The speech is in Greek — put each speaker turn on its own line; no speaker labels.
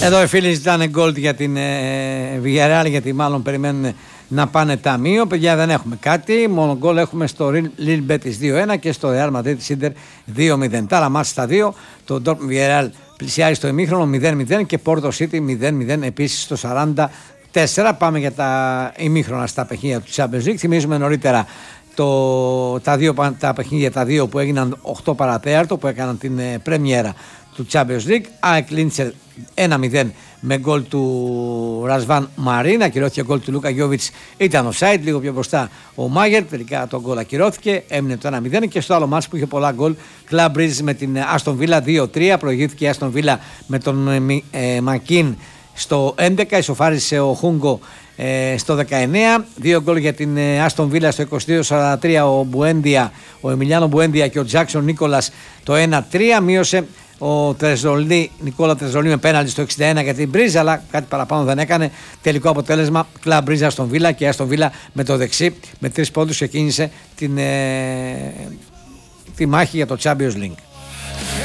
Εδώ οι φίλοι ζητάνε γκολ για την Villarreal, γιατί μάλλον περιμένουν να πάνε ταμείο. Παιδιά, δεν έχουμε κάτι. Μόνο γκολ έχουμε στο Lille Betis 2-1 και στο Real Madrid Inter 2-0. Τα άλλα μάτς στα 2. Το Dortmund Villarreal πλησιάζει στο ημίχρονο 0-0 και Porto City 0-0 επίσης στο 44. Πάμε για τα ημίχρονα στα παιχνίδια του Champions League. Θυμίζουμε νωρίτερα τα παιχνίδια τα δύο που έγιναν 8 παρατέταρτο, που έκαναν την πρεμιέρα του Champions League. ΑΕΚ Λίντσερ 1-0 με γκολ του Ρασβάν Μαρίν. Ακυρώθηκε γκολ του Λούκα Γιόβιτς, ήταν offside, λίγο πιο μπροστά ο Μάγερ. Τελικά το γκολ ακυρώθηκε, έμεινε το 1-0. Και στο άλλο μάτς που είχε πολλά γκολ, Club Bridge με την Aston Villa 2-3. Προηγήθηκε η Aston Villa με τον Μακίν στο 11, ισοφάρισε ο Χούγκο στο 19. 2 γκολ για την Aston Villa στο 22-43 ο Εμιλιάνο Μπουέντια και ο Τζάκσον Νίκολας το 1-3. Μείωσε ο Νικόλα Τρεζολί με πέναλτι στο 61 για την Μπρίζα, αλλά κάτι παραπάνω δεν έκανε. Τελικό αποτέλεσμα Club Bridge Aston Villa, και Aston Villa με το δεξί με 3 πόντους ξεκίνησε τη μάχη για το Champions League.